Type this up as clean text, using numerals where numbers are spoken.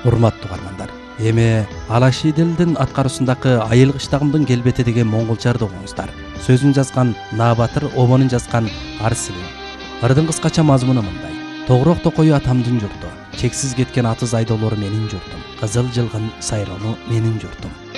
Урматтуу угармандар, эми Алашиделдин аткаруусундагы Айыл кыштагымдын келбети деген моңголчарды угуңуздар. Сөзүн жазган Наабатыр, обонун жазган Арсилим. Ырдын кыскача мазмуну мындай: Тогурок токою атамдын журту, чексиз кеткен атыз айдоолору менин журтум, кызыл жылгын сайрону менин журтум.